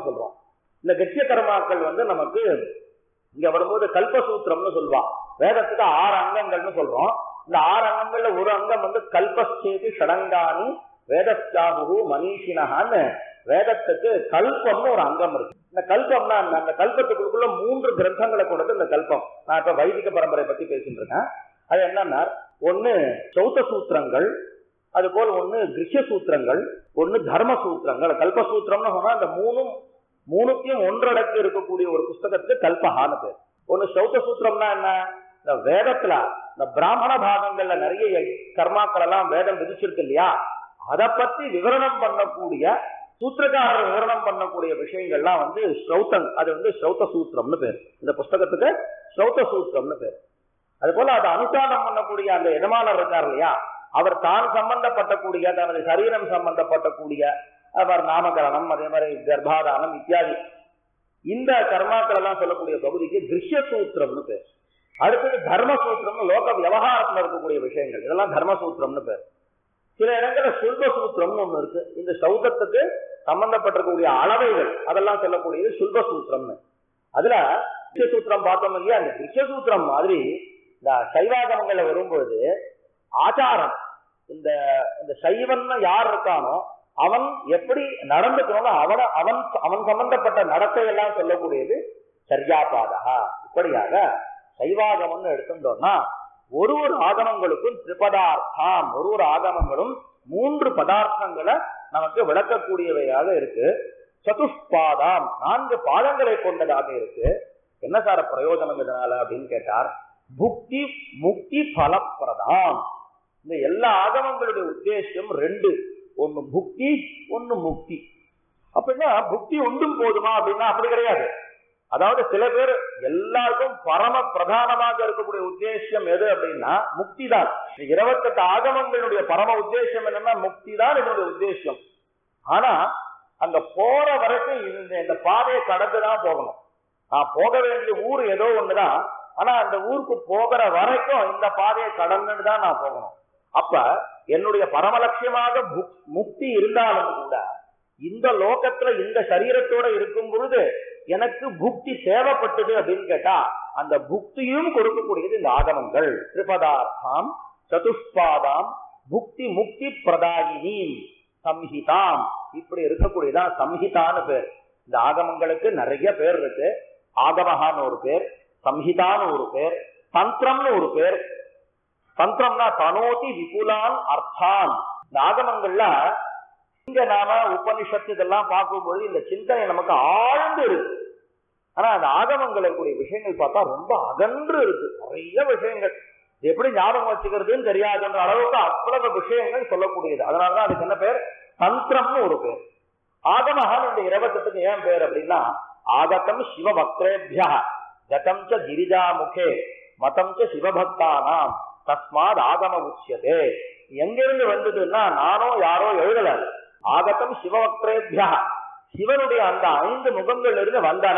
கர்மாக்கள்னு சொல்றோம். இந்த கட்சிய கர்மாக்கள் நமக்கு இங்க வரும்போது கல்பசூத்திரம்னு சொல்லுவா. வேதத்துக்கு 6 அங்கங்கள்னு சொல்றோம். இந்த 6 அங்கங்கள்ல ஒரு அங்கம் கல்பஸ்தேதி ஷடங்கானி வேதஸ்யாகு மனிஷினஹான்னு வேதத்துக்கு கல்பம்னு ஒரு அங்கம் இருக்கு. இந்த கல்பம்னா அந்த கல்பத்துக்குள்ள 3 கிரந்தங்களை கொண்டது இந்த கல்பம். நான் இப்ப வைதிக பரம்பரை பத்தி பேசிட்டு இருக்கேன். அது என்னன்னா, ஒன்னு சௌத்த சூத்திரங்கள், அது போல ஒன்னு கிருஷ்ய சூத்திரங்கள், ஒன்னு தர்ம சூத்திரங்கள். கல்பசூத்திரம்னு சொன்னா அந்த மூணுத்தையும் ஒன்றடக்கு இருக்கக்கூடிய ஒரு புஸ்தகத்துக்கு கல்பஹான்னு பேர். ஒன்னு சௌத்த சூத்திரம்னா என்ன, இந்த வேதத்துல இந்த பிராமண பாகங்கள்ல நிறைய கர்மாக்கள் எல்லாம் வேதம் விதிச்சிருக்கு இல்லையா, அதை பத்தி விவரணம் பண்ணக்கூடிய சூத்திரக்காரர் விவரணம் பண்ணக்கூடிய விஷயங்கள்லாம் ஸ்ரௌத்தம். அது ஸ்ரௌத்த சூத்திரம்னு பேர். இந்த புஸ்தகத்துக்கு ஸ்ரௌத்த சூத்திரம்னு பேர். அது போல அதை அனுஷ்டானம் பண்ணக்கூடிய அந்த எஜமானர் இருக்கார் இல்லையா, அவர் தான் சம்பந்தப்பட்டக்கூடிய தனது சரீரம் சம்பந்தப்பட்டக்கூடிய அவர் நாமகரணம், அதே மாதிரி கர்ப்பாதானம் இத்தியாதி இந்த கர்மாக்கள் எல்லாம் சொல்லக்கூடிய பகுதிக்கு கிருஷ்ய சூத்திரம்னு பேர். அடுத்தது தர்மசூத்திரம், லோக விவகாரத்தில் இருக்கக்கூடிய விஷயங்கள், இதெல்லாம் தர்மசூத்திரம்னு பேர். சில இடங்களில் சுல்ப சூத்திரம்னு ஒண்ணு இருக்கு. இந்த சௌத்தத்துக்கு சம்பந்தப்பட்டிருக்கக்கூடிய அளவைகள் அதெல்லாம் சொல்லக்கூடியது சுல்ப சூத்திரம்னு. அதுல கிருஷ்ய சூத்திரம் பார்த்தோம் இல்லையா, அந்த கிருஷ்ய சூத்திரம் மாதிரி இந்த சைவாகமங்கள்ல வரும்போது ஆச்சாரம், இந்த சைவன் யார் இருக்கானோ அவன் எப்படி நடந்துக்கணும், அவன் சம்பந்தப்பட்ட நடத்தையெல்லாம் சொல்லக்கூடியது சரியாபாதகா. இப்படியாக சைவாகமம்னு எடுத்துட்டோம்னா ஒரு ஆகமங்களுக்கும் திரிபதார்த்தம், ஒரு ஆகமங்களும் 3 பதார்த்தங்களை நமக்கு விளக்கக்கூடியவையாக இருக்கு. சதுஷ்பாதாம், 4 பாதங்களை கொண்டதாக இருக்கு. என்ன சார பிரயோஜனம் இதனால அப்படின்னு கேட்டார், புக்தி முக்தி பலப்பிரதாம். இந்த எல்லா ஆகமங்களுடைய உத்தேசம் 2, ஒன்னு புக்தி ஒன்னு முக்தி. அப்படின்னா புக்தி ஒன்றும் போதுமா அப்படின்னா அப்படி கிடையாது. அதாவது சில பேர் எல்லாருக்கும் பரம பிரதானமாக இருக்கக்கூடிய உத்தேசம் எது அப்படின்னா முக்தி தான். 28 ஆகமங்களுடைய பரம உத்தேசம் என்னன்னா முக்தி தான் இதனுடைய உத்தேசம். ஆனா அங்க போற வரைக்கும் இந்த பாதையை கடந்துதான் போகணும். போக வேண்டிய ஊர் ஏதோ ஒண்ணுதான், ஆனா அந்த ஊருக்கு போகிற வரைக்கும் இந்த பாதையை கடந்துட்டு தான் நான் போகணும். அப்ப என்னுடைய பரம லட்சியமாக முக்தி இருந்தாலும் கூட இந்த லோகத்துல இந்த சரீரத்தோட இருக்கும் பொழுது எனக்கு புக்தி தேவைப்பட்டது அப்படின்னு கேட்டா அந்த புக்தியும் கொடுக்கக்கூடியது இந்த ஆகமங்கள். திரிபதார்த்தம் சதுஷ்பாதாம் புக்தி முக்தி பிரதாயினி சம்ஹிதாம், இப்படி இருக்கக்கூடியதான் சம்ஹிதான்னு பேர். இந்த ஆகமங்களுக்கு நிறைய பேர் இருக்கு. ஆகமஹான்னு ஒரு பேர், சம்ஹிதான்னு ஒரு பேர், தந்திரம்னு ஒரு பேர். தந்திரம்னா தனோதி விபுலான் அர்த்தான். இந்த ஆகமங்கள்ல இங்க நாம உபனிஷத்து இதெல்லாம் பார்க்கும்போது இந்த சிந்தனை நமக்கு ஆழ்ந்து இருக்கு. ஆனா அந்த ஆகமங்களுடைய விஷயங்கள் பார்த்தா ரொம்ப அகன்று இருக்கு. நிறைய விஷயங்கள் எப்படி ஞாபகம் வச்சுக்கிறதுன்னு தெரியாதுன்ற அளவுக்கு அவ்வளவு விஷயங்கள் சொல்லக்கூடியது. அதனாலதான் அதுக்கு என்ன பேர், தந்திரம்னு ஒரு பேர். ஆகமஹான் இந்த 28க்கு ஏன் பேர் அப்படின்னா, ஆகதம் சிவபக்தேபியா கதம் ச கிரிஜா முகே மதம் ச சிவபக்தானாம் தஸ்மாத் ஆகம உச்சியதே. எங்கிருந்து வந்ததுன்னா நானோ யாரோ எழுதல. ஆகதம் சிவபக்தேபியா, சிவனுடைய அந்த 5 முகங்கள் இருந்து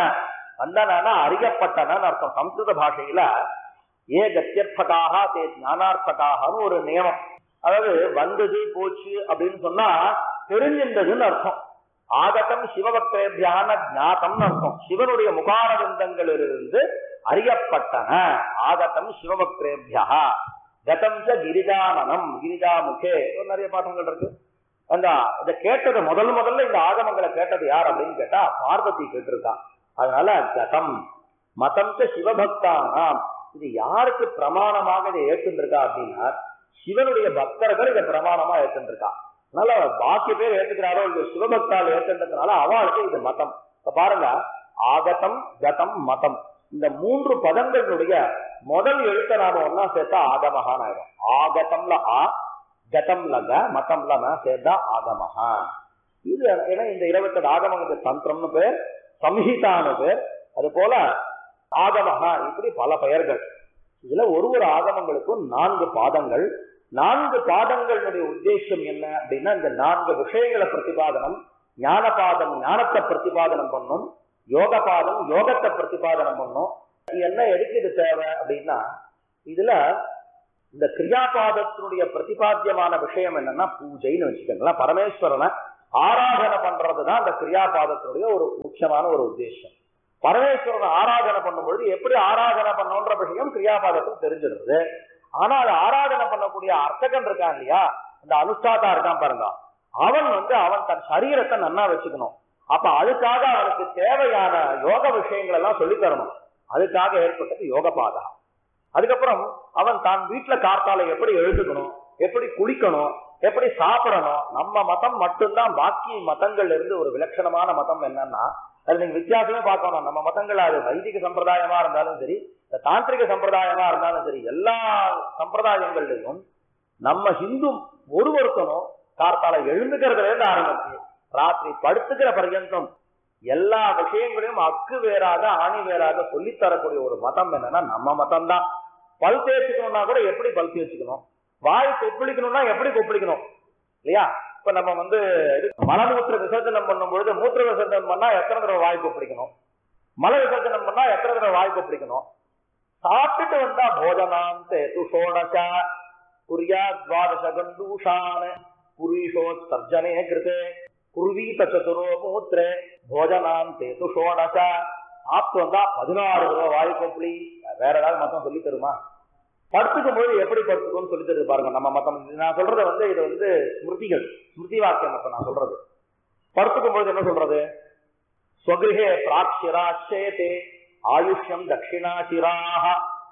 வந்தனா அறியப்பட்டன அர்த்தம். சம்ஸ்கிருத பாஷையில ஏ கத்தியர்த்தகாக தே ஞானார்த்தகாகனு ஒரு நியமம். அதாவது வந்தது போச்சு அப்படின்னு சொன்னா தெரிஞ்சின்றதுன்னு அர்த்தம். ஆகதம் சிவபக்தேபியான ஞாத்தம்னு அர்த்தம். சிவனுடைய முகாரவிந்தங்களிலிருந்து அறியப்பட்டன. ஆகதம் சிவபக்தேபியா கதம் ச கிரிஜானனம் கிரிஜாமுகே. நிறைய பாடங்கள் இருக்கு. அந்த இதை கேட்டது முதல்ல இந்த ஆகமங்களை கேட்டது யார் அப்படின்னு கேட்டா பார்வதி கேட்டிருக்கா. அதனால கதம் மதம் ச சிவபக்தானாம், இது யாருக்கு பிரமாணமாக இதை ஏற்றுருக்கா அப்படின்னா சிவனுடைய பக்தர்கள் இதை பிரமாணமா ஏற்றுருக்கா. அதனால பாக்கி பேர் ஏற்றுக்கிறாரோ இது சிவபக்தால் ஏற்றுன்றதுனால அவளுக்கு இது மதம். இப்ப பாருங்க, ஆகதம் கதம் மதம் இந்த 3 பதங்களுடைய முதல் எழுத்த நாம ஒன்னா சேர்த்தா ஆகமஹான் ஆயிடும். ஆகதம்ல ஆ, கதம்ல க, மதம்ல ம சேர்த்தா ஆகமஹா. இது ஏன்னா இந்த 28 ஆகமங்களுக்கு தந்திரம்னு பேர், சம்ஹிதான்னு பேர், அது போல ஆகமஹா, இப்படி பல பெயர்கள். இதுல ஒரு ஆகமங்களுக்கும் 4 பாதங்கள். 4 பாதங்களுடைய உத்தேசம் என்ன அப்படின்னா இந்த 4 விஷயங்களை பிரதிபாதனம். ஞானபாதம் ஞானத்தை பிரதிபாதனம் பண்ணும், யோக பாதம் யோகத்தை பிரதிபாதனம் பண்ணும். என்ன எதுக்கு இது தேவை அப்படின்னா, இதுல இந்த கிரியாபாதத்தினுடைய பிரதிபாத்தியமான விஷயம் என்னன்னா பூஜைன்னு வச்சுக்கோங்களேன். பரமேஸ்வரனை ஆராதனை பண்றதுதான் அந்த கிரியாபாதத்தினுடைய ஒரு முக்கியமான ஒரு உத்தேசம். பரமேஸ்வரனை ஆராதனை பண்ணும்பொழுது எப்படி ஆராதனை பண்ணணுன்ற விஷயம் கிரியாபாதத்தில் தெரிஞ்சிடுறது. ஆனா அது ஆராதனை பண்ணக்கூடிய அர்ச்சகன் இருக்கான் இல்லையா, அந்த அனுஷ்டாதா இருக்கான் பாருங்க, அவன் அவன் தன் சரீரத்தை நன்னா வச்சுக்கணும். அப்ப அதுக்காக அவனுக்கு தேவையான யோக விஷயங்கள் எல்லாம் சொல்லி தரணும். அதுக்காக ஏற்பட்டது யோக பாதா. அதுக்கப்புறம் அவன் தான் வீட்டுல காத்தால எப்படி எழுதுக்கணும், எப்படி குளிக்கணும், எப்படி சாப்பிடணும். நம்ம மதம் மட்டும்தான் பாக்கி மதங்கள்ல இருந்து ஒரு விலட்சணமான மதம் என்னன்னா, அது நீங்க வித்தியாசமே பார்க்கணும். நம்ம மதங்கள் அது வைதிக சம்பிரதாயமா இருந்தாலும் சரி, தாந்திரிக சம்பிரதாயமா இருந்தாலும் சரி, எல்லா சம்பிரதாயங்கள்லையும் நம்ம ஹிந்து ஒருவருக்கணும் கார்த்தால எழுந்துக்கிறதுல இருந்து ஆரம்பிச்சு ராத்திரி படுத்துக்கிற பர்யந்தம் எல்லா விஷயங்களையும் அக்கு வேறாக ஆணி வேறாக சொல்லித்தரக்கூடிய ஒரு மதம் என்னன்னா நம்ம மதம் தான். பல் தேய்ச்சிக்கணும்னா கூட எப்படி பல் தேய்ச்சிக்கணும், வாய் கொப்பளிக்கணும்னா எப்படி கொப்பளிக்கணும் இல்லையா. இப்ப நம்ம மலமூத்திர விசர்ஜனம் பண்ணும்பொழுது மூத்திர விசர்ஜனம் பண்ணா எத்தனை தடவை வாய் கொப்பளிக்கணும், மல விசர்ஜனம் பண்ணா எத்தனை தடவை வாய் கொப்பளிக்கணும். சாப்பிட்டுட்டு வந்தா போஜனாந்தே துஷோடச குரியா துவாதச கந்தூஷான் புரீஷோத்சர்ஜனே கிருதே குருவீத சதுரோ மூத்திரே போஜனாந்தே துஷோடச. சாப்பிட்டு வந்தா 16 தடவை வாய் கொப்பளி. வேற ஏதாவது மத்தம் சொல்லி தருமா? படுத்துக்கும் போது எப்படி படுத்துக்கணும்னு சொல்லி தருது பாருங்க நம்ம மத்தம். நான் சொல்றது இது ஸ்மிருதிகள், ஸ்மிருதி வாக்கியம். அப்ப நான் சொல்றது படுத்துக்கும் போது என்ன சொல்றது, ஸ்வகிருஹே பிராக்ஷிராச்சேதே ஆயுஷ்யம் தட்சிணாசிராஹ.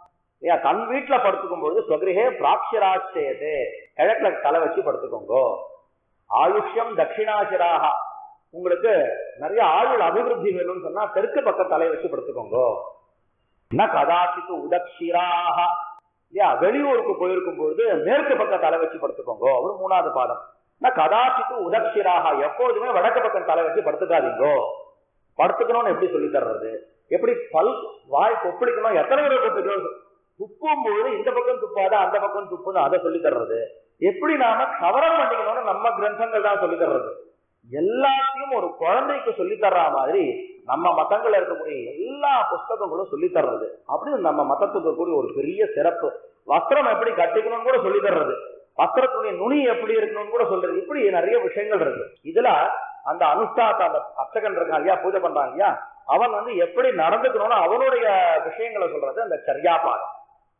தன் வீட்டுல படுத்துக்கும் பொழுது ஸ்வகிருஹே பிராக்ஷிராச்சேதே, கிழக்குல தலை வச்சு படுத்துக்கோங்க. ஆயுஷ்யம் தட்சிணாசிராஹ, உங்களுக்கு நிறைய ஆயுள் அபிவிருத்தி வேணும்னு சொன்னா தெற்கு பக்கம் தலை வச்சு படுத்துக்கோங்க. ந கதாச்சித்து உதக்ஷிராஹ, வெளியூருக்கு போயிருக்கும் பொழுது மேற்கு பக்கம் தலை வச்சு படுத்துக்கோங்க. ஒரு 3வது பாதம். ந கதாச்சித்து உதக்ஷிராஹ, எப்போதுமே வடக்கு பக்கம் தலை வச்சு படுத்துக்காதீங்கோ. படுத்துக்கணும்னு எப்படி சொல்லி தர்றது, எப்படி பல் வாய் கொப்பளிக்கணும், எத்தனை முறை கொப்பளிக்கணும், துப்பும் போது இந்த பக்கம் துப்பாத அந்த பக்கம் துப்புன்னு அதை சொல்லி தர்றது, எப்படி நாம கவரம் பண்ணிக்கணும்னு நம்ம கிரந்தங்கள் தான் சொல்லி தர்றது. எல்லாத்தையும் ஒரு குழந்தைக்கு சொல்லி தர்ற மாதிரி நம்ம மதங்கள்ல இருக்கக்கூடிய எல்லா புஸ்தகங்களும் சொல்லி தர்றது. அப்படின்னு நம்ம மதத்துக்கு கூடிய ஒரு பெரிய சிறப்பு. வஸ்திரம் எப்படி கட்டிக்கணும்னு கூட சொல்லி தர்றது, வஸ்திரத்துடைய நுனி எப்படி இருக்கணும்னு கூட சொல்றது. இப்படி நிறைய விஷயங்கள் இருக்கு. இதுல அந்த அனுஷ்டாத்த அந்த அர்ச்சகன் இருக்கான் இல்லையா, பூஜை பண்றான் இல்லையா, அவன் எப்படி நடந்துக்கணும்னு அவனுடைய விஷயங்களை சொல்றது அந்த சரியாபாதம்,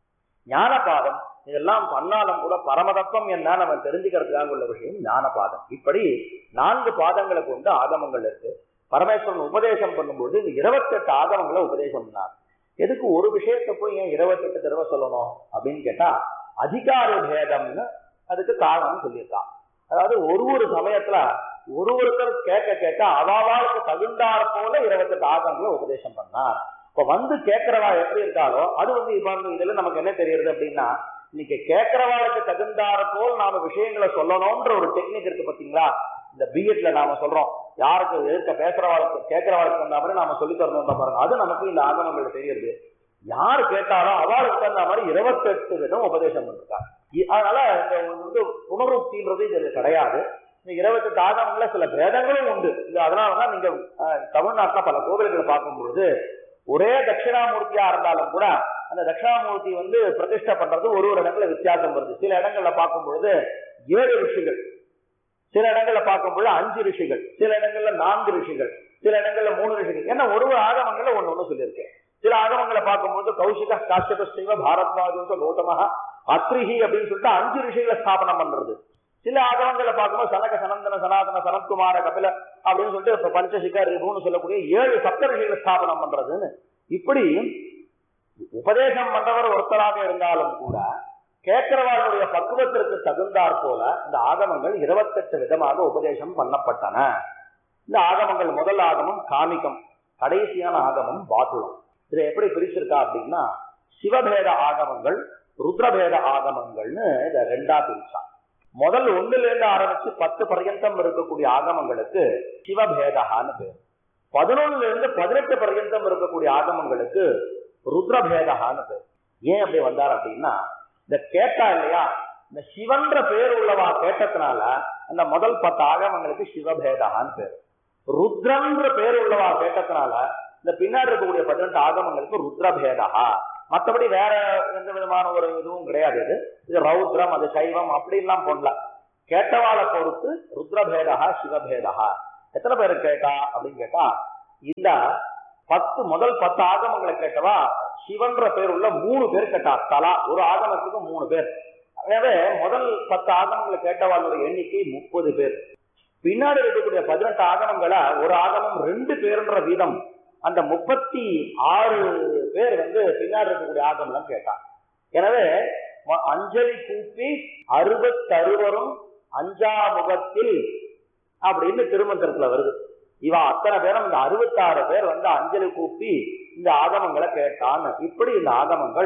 ஞானபாதம். இதெல்லாம் பண்ணாலும் கூட பரமதத்துவம் என்ன நம்ம தெரிஞ்சுக்கிறதுக்காக உள்ள விஷயம் ஞானபாதம். இப்படி 4 பாதங்களை கொண்டு ஆகமங்கள் இருக்கு. பரமேஸ்வரன் உபதேசம் பண்ணும்போது இந்த 28 ஆகமங்களை உபதேசம் பண்ணார். எதுக்கு ஒரு விஷயத்தை போய் ஏன் 28 தடவை சொல்லணும் அப்படின்னு கேட்டா, அதிகார பேதம்னு அதுக்கு காரணம் சொல்லியிருக்கான். அதாவது ஒரு சமயத்துல ஒருத்தர் கேட்க அவாவாளுக்கு தகுந்தாற் போல 28 ஆகமங்களை உபதேசம் பண்ணார். இப்ப கேட்கிறவா எப்படி இருக்காளோ அது இப்ப இதுல நமக்கு என்ன தெரியுது அப்படின்னா, இன்னைக்கு கேட்கிறவாளுக்கு தகுந்தாற போல் நாம விஷயங்களை சொல்லணும்ன்ற ஒரு டெக்னிக் இருக்கு பாத்தீங்களா. இந்த பிஎட்ல நாம சொல்றோம், யாருக்கு எதிர்க்க பேசுறவாளுக்கு கேட்கிறவாளுக்கு தகுந்த மாதிரி நாம சொல்லி தரணும் பாருங்க. அது நமக்கு இந்த ஆகமங்கள் தெரியுது. யாரு கேட்டாலும் அவளுக்கு தகுந்த மாதிரி 28 விதம் உபதேசம் பண்ணிருக்காங்க. அதனால இந்த புனருக்தின்றது இது கிடையாது. இந்த 28 ஆகமங்கள்ல சில பேதங்களும் உண்டு. அதனாலதான் நீங்க தமிழ்நாட்டுல பல கோவில்களை பார்க்கும் பொழுது ஒரே தட்சிணாமூர்த்தியா இருந்தாலும் கூட அந்த தட்சிணாமூர்த்தி பிரதிஷ்டை பண்றது ஒரு இடங்கள்ல வித்தியாசம் வருது. சில இடங்கள்ல பார்க்கும் பொழுது 7 ரிஷிகள், சில இடங்கள்ல பார்க்கும் பொழுது 5 ரிஷிகள், சில இடங்கள்ல 4 ரிஷிகள், சில இடங்கள்ல 3 ரிஷிகள். ஏன்னா ஒரு ஆகமங்கள்ல ஒண்ணு சொல்லியிருக்கேன். சில ஆகமங்களை பார்க்கும்போது கௌஷிக காஷ்யப ஸ்ரீவ பாரத்வாஜ கௌதமஹ அத்ரிஹி அப்படின்னு சொல்லிட்டு 5 ரிஷிகளை ஸ்தாபனம் பண்றது. சில ஆகமங்களை பார்க்கும்போது சனக சனந்தன சனாதன சனத்குமார கபில அப்படின்னு சொல்லிட்டு பஞ்சசிகா ரிபுன்னு சொல்லக்கூடிய 7 சப்த ரிஷிகளை ஸ்தாபனம் பண்றதுன்னு. இப்படி உபதேசம் பண்றவர் ஒருத்தராக இருந்தாலும் கூட கேட்கிறவர்களுடைய பக்குவத்திற்கு தகுந்தாற் போல இந்த ஆகமங்கள் 28 விதமாக உபதேசம் பண்ணப்பட்டன. இந்த ஆகமங்கள் முதல் ஆகமம் காமிகம், கடைசியான ஆகமம் பாதுளம். இதை எப்படி பிரிச்சிருக்கா அப்படின்னா, சிவபேத ஆகமங்கள் ருத்ரபேத ஆகமங்கள்னு இதை 2ஆ பிரிச்சான். முதல் 1ல இருந்து ஆரம்பிச்சு 10 பர்யந்தம் இருக்கக்கூடிய ஆகமங்களுக்கு சிவபேதகான்னு பேர். 11ல இருந்து 18 பர்யந்தம் இருக்கக்கூடிய ஆகமங்களுக்கு ருத்ரபேதகான்னு பேர். ஏன் அப்படி வந்தார் அப்படின்னா, இந்த கேட்டா இல்லையா, இந்த சிவன்ற பேர் உள்ளவா கேட்டதுனால அந்த முதல் 10 ஆகமங்களுக்கு சிவபேதகான்னு பேர். ருத்ரன்ற பேர் உள்ளவா கேட்டதுனால இந்த பின்னாடி இருக்கக்கூடிய 18 ஆகமங்களுக்கு ருத்ரபேதகா. மற்றபடி வேற எந்த விதமான ஒரு இதுவும் கிடையாது. இது ரௌத்ரம், அது சைவம் அப்படி எல்லாம் போடல. கேட்டவாளை பொறுத்து ருத்ரபேதா சிவபேதா. எத்தனை பேர் கேட்டா அப்படின்னு கேட்டா, இந்த முதல் 10 ஆகமங்களை கேட்டவா சிவன்ற பேர் உள்ள 3 பேர் கேட்டா. தலா ஒரு ஆகமத்துக்கு 3 பேர். எனவே முதல் 10 ஆகமங்களை கேட்டவாளுடைய எண்ணிக்கை 30 பேர். பின்னாடி இருக்கக்கூடிய 18 ஆகமங்களை ஒரு ஆகமம் 2 பேருன்ற வீதம் அந்த 36 பேர் பின்னாடி இருக்கக்கூடிய ஆகமம் கேட்டான். எனவே அஞ்சலி கூப்பி 60 அஞ்சாமுகத்தில் அப்படின்னு திருமந்திரத்துல வருது. இவ அத்தனை பேரும் இந்த 66 பேர் அஞ்சலி கூப்பி இந்த ஆகமங்களை கேட்டான். இப்படி இந்த ஆகமங்கள்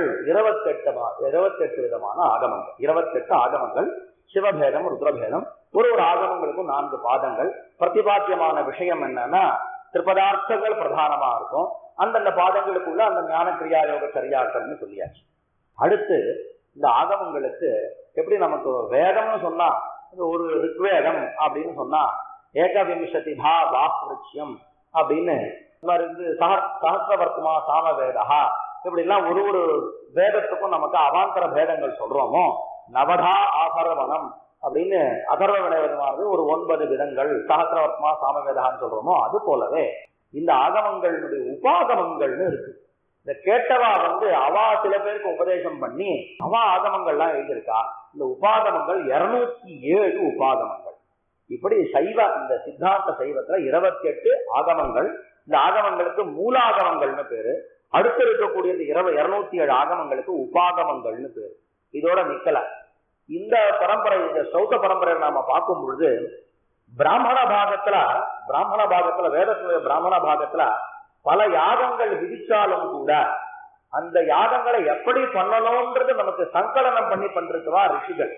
28 விதமான ஆகமங்கள், 28 ஆகமங்கள். சிவபேதம், ருத்ரபேதம். ஒரு ஆகமங்களுக்கும் 4 பாதங்கள். பிரதிபாத்தியமான விஷயம் என்னன்னா திரிபதார்த்தங்கள் பிரதானமா இருக்கும். அந்தந்த பாதங்களுக்குள்ள அந்த ஞான கிரியா யோக சரியாக்கள்னு சொல்லியாச்சு. அடுத்து இந்த ஆகமங்களுக்கு எப்படி நமக்கு வேதம்னு சொன்னா ஒரு ரிக்வேதம் அப்படின்னு சொன்னா ஏகவிம்சதிதா வாக்ருச்சியம் அப்படின்னு சஹஸ்ரவர்த்தமா சாமவேதா இப்படி எல்லாம் ஒரு வேதத்துக்கும் நமக்கு அவாந்தர பேதங்கள் சொல்றோமோ, நவதா ஆகர்வனம் அப்படின்னு அதர்வ வினயமானது ஒரு 9 விதங்கள் சஹஸ்ரவர்த்தமா சாமவேதான்னு சொல்றோமோ, அது போலவே இந்த ஆகமங்களுடைய உபாகமங்கள்னு இருக்கு. இந்த கேட்டவா அவா சில பேருக்கு உபதேசம் பண்ணி அவா ஆகமங்கள்லாம் எழுதியிருக்கா. இந்த உபாகமங்கள் 207 உபாகமங்கள். இப்படி இந்த சித்தாந்த சைவத்துல 28 ஆகமங்கள். இந்த ஆகமங்களுக்கு மூலாகமங்கள்னு பேரு. அடுத்து இருக்கக்கூடிய இந்த 207 ஆகமங்களுக்கு உபாகமங்கள்னு பேரு. இதோட நிக்கல. இந்த பரம்பரை, இந்த சௌத்த பரம்பரையை நாம பார்க்கும் பொழுது பிராமண பாகத்துல வேதத்துடைய பிராமண பாகத்துல பல யாகங்கள் விதிச்சாலும் கூட அந்த யாகங்களை எப்படி பண்ணணும்ன்றது நமக்கு சங்கலனம் பண்ணி பண்றதுவா ரிஷிகள்